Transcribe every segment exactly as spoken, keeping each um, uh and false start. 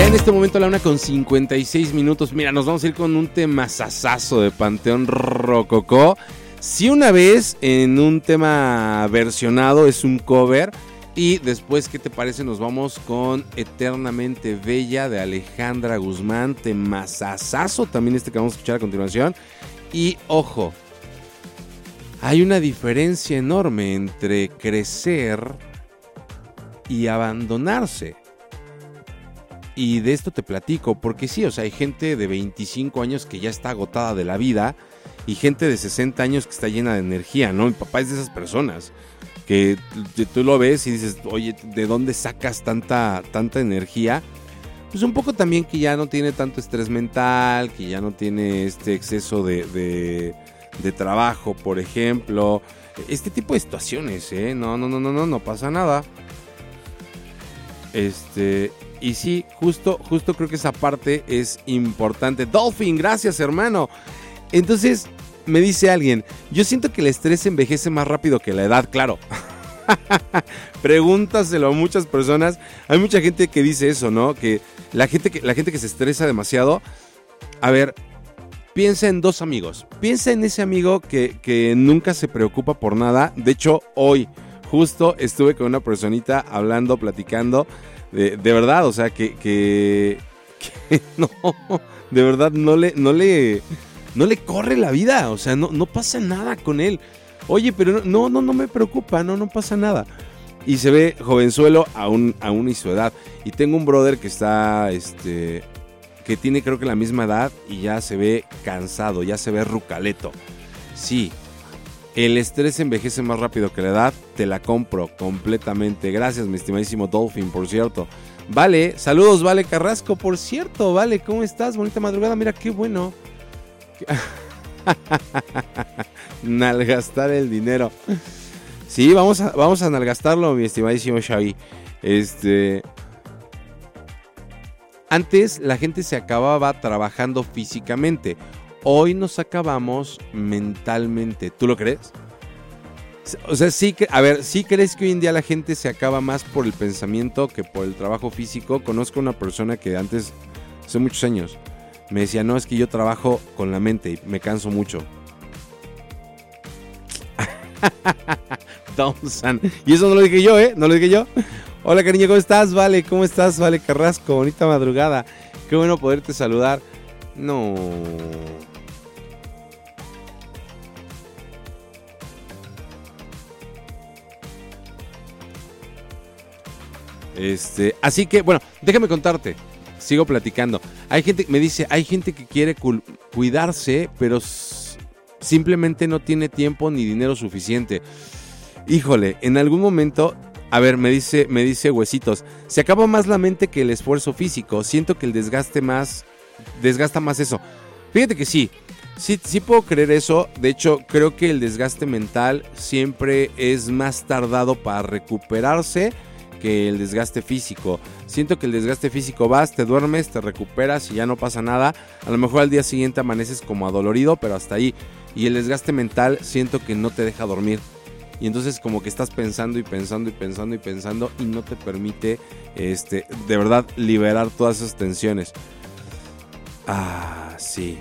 En este momento la una con cincuenta y seis minutos. Mira, nos vamos a ir con un tema sasazo de Panteón Rococó. Si una vez en un tema versionado es un cover. Y después, ¿qué te parece? Nos vamos con Eternamente Bella de Alejandra Guzmán. Tema sasazo también este que vamos a escuchar a continuación. Y ojo, hay una diferencia enorme entre crecer y abandonarse. Y de esto te platico, porque sí, o sea, hay gente de veinticinco años que ya está agotada de la vida y gente de sesenta años que está llena de energía, ¿no? Mi papá es de esas personas que tú lo ves y dices, oye, ¿de dónde sacas tanta, tanta energía? Pues un poco también que ya no tiene tanto estrés mental, que ya no tiene este exceso de, de, de trabajo, por ejemplo. Este tipo de situaciones, ¿eh? No, no, no, no, no, no pasa nada. Este... Y sí, justo, justo creo que esa parte es importante. Dolphin, gracias, hermano. Entonces, me dice alguien, yo siento que el estrés envejece más rápido que la edad, claro. Pregúntaselo a muchas personas. Hay mucha gente que dice eso, ¿no? Que la gente que, la gente que se estresa demasiado. A ver, piensa en dos amigos. Piensa en ese amigo que, que nunca se preocupa por nada. De hecho, hoy justo estuve con una personita hablando, platicando. De, de verdad, o sea, que, que, que no, de verdad no le, no le, no le corre la vida, o sea, no, no pasa nada con él. Oye, pero no, no, no me preocupa, no, no pasa nada. Y se ve jovenzuelo aún, aún y su edad. Y tengo un brother que está, este, que tiene creo que la misma edad y ya se ve cansado, ya se ve rucaleto. Sí. El estrés envejece más rápido que la edad, te la compro completamente. Gracias, mi estimadísimo Dolphin, por cierto. Vale, saludos, Vale Carrasco, por cierto. Vale, ¿cómo estás? Bonita madrugada, mira qué bueno. Nalgastar el dinero. Sí, vamos a, vamos a nalgastarlo, mi estimadísimo Xavi. Este... Antes la gente se acababa trabajando físicamente. Hoy nos acabamos mentalmente. ¿Tú lo crees? O sea, sí que, a ver, ¿sí crees que hoy en día la gente se acaba más por el pensamiento que por el trabajo físico? Conozco una persona que antes, hace muchos años, me decía, no, es que yo trabajo con la mente y me canso mucho. Thompson. Y eso no lo dije yo, ¿eh? No lo dije yo. Hola, cariño, ¿cómo estás? Vale, ¿cómo estás? Vale Carrasco, bonita madrugada. Qué bueno poderte saludar. No... Este, así que, bueno, déjame contarte. Sigo platicando. Hay gente, me dice, hay gente que quiere cu- cuidarse, pero s- simplemente no tiene tiempo ni dinero suficiente. Híjole, en algún momento, a ver, me dice, me dice Huesitos, se acaba más la mente que el esfuerzo físico. Siento que el desgaste más, desgasta más eso. Fíjate que sí, sí, sí puedo creer eso. De hecho, creo que el desgaste mental siempre es más tardado para recuperarse que el desgaste físico. Siento que el desgaste físico vas, te duermes, te recuperas y ya no pasa nada. A lo mejor al día siguiente amaneces como adolorido, pero hasta ahí. Y el desgaste mental siento que no te deja dormir. Y entonces como que estás pensando y pensando y pensando y pensando y no te permite, este, de verdad, liberar todas esas tensiones. Ah, sí.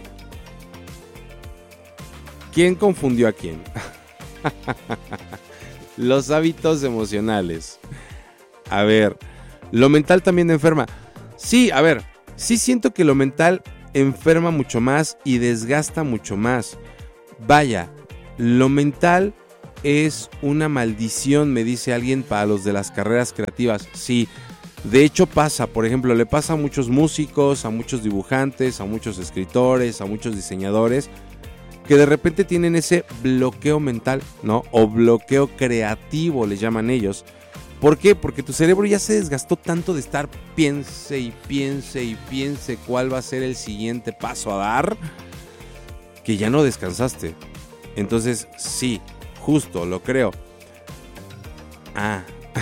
¿Quién confundió a quién? Los hábitos emocionales. A ver, lo mental también enferma. Sí, a ver, sí siento que lo mental enferma mucho más y desgasta mucho más. Vaya, lo mental es una maldición, me dice alguien, para los de las carreras creativas. Sí, de hecho pasa, por ejemplo, le pasa a muchos músicos, a muchos dibujantes, a muchos escritores, a muchos diseñadores, que de repente tienen ese bloqueo mental, ¿no? O bloqueo creativo, le llaman ellos. ¿Por qué? Porque tu cerebro ya se desgastó tanto de estar piense y piense y piense cuál va a ser el siguiente paso a dar, que ya no descansaste. Entonces, sí, justo, lo creo. Ah,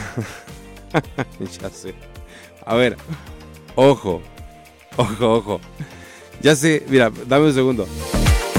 ya sé. A ver, ojo, ojo, ojo. Ya sé, mira, dame un segundo.